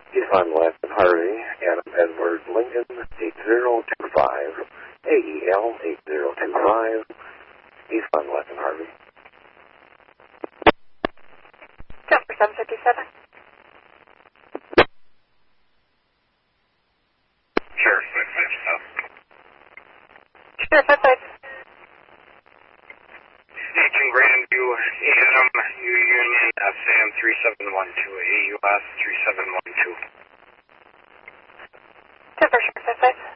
Yvonne Latin Harvey, Adam Edward Lincoln, 8025, AEL 8025, Yvonne Latin Harvey. Jumper 757. Sure, 557. Sure, 55. Agent Grandview, Adam, U Union, SAM 3712, AUS 3712. Jumper 55.